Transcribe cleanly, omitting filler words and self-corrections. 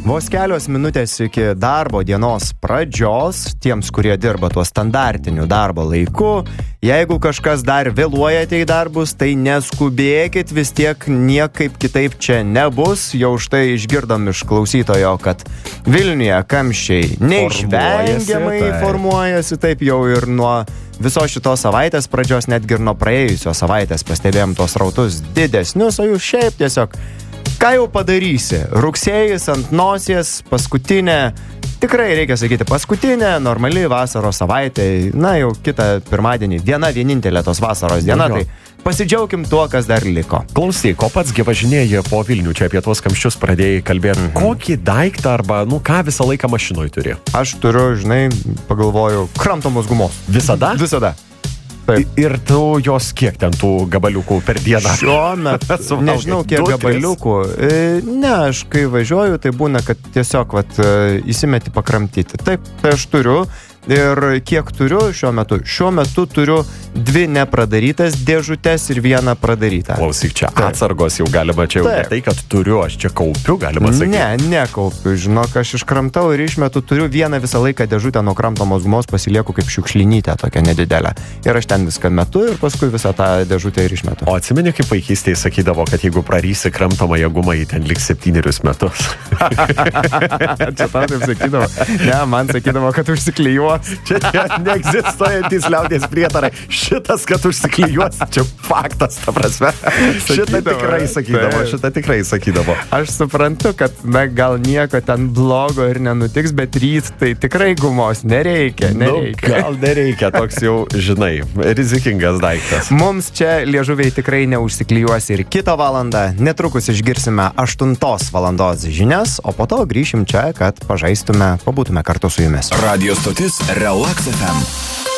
Vos kelios minutės iki darbo dienos pradžios, tiems, kurie dirba tuo standartiniu darbo laiku, jeigu kažkas dar vėluojate į darbus, tai neskubėkit, vis tiek niekaip kitaip čia nebus. Jau štai išgirdom iš klausytojo, kad Vilniuje kamščiai neišvengiamai formuojasi, taip jau ir nuo visos šitos savaitės pradžios, netgi ir nuo praėjusios savaitės pastebėjom tos rautus didesnius, o jūs šiaip tiesiog ką jau padarysi? Rugsėjis ant nosies, paskutinė, tikrai reikia sakyti, paskutinė normali vasaros savaitė, na jau kitą pirmadienį, vienintelė tos vasaros diena, tai pasidžiaugim tuo, kas dar liko. Klausyk, o pats gi važinėjai po Vilnių, čia apie tuos kamščius pradėjai kalbėti. Kokį daiktą arba, ką visą laiką mašinoj turi? Aš turiu, žinai, pagalvoju, kramtomos gumos. Visada? Visada. Ir tu jos kiek ten tų gabaliukų per dieną? Šiuo metu, nežinau kiek gabaliukų. Ne, aš kai važiuoju, tai būna, kad tiesiog įsimeti pakramtyti. Taip, tai aš turiu. Ir kiek turiu šiuo metu? Šiuo metu turiu 2 nepradarytas dėžutes ir 1 pradarytą. Klausyk, čia atsargos jau galima, čia jau ne tai, kad turiu, aš čia kaupiu, galima sakyti. Nekaupiu, žinok, aš iškramtau ir išmetu, turiu 1 visą laiką dėžutę nuo kramtomos gumos, pasilieku kaip šiukšlinytę, tokia nedidelė. Ir aš ten viską metu ir paskui visą tą dėžutę ir išmetu. O atsimeni, kaip vaikystėje sakydavo, kad jeigu prarysi kramtomąją gumą, jį ten liks 7 metus. Čia tau taip sakydavo. Ne, man sakydavo, kad užsiklijuos. Čia neegzistuojantis liaudies prietarai. Šitas, kad užsiklijuos, čia faktas, ta prasme. Šitą tikrai sakydavo. Aš suprantu, kad gal nieko ten blogo ir nenutiks, bet ryt tai tikrai gumos nereikia. Gal nereikia, toks jau, žinai, rizikingas daiktas. Mums čia liežuviai tikrai neužsiklijuos ir kitą valandą. Netrukus išgirsime 8 valandos žinias, o po to grįšim čia, kad pažaistume, pabūtume kartu su jumis. Radio stotis Relax FM.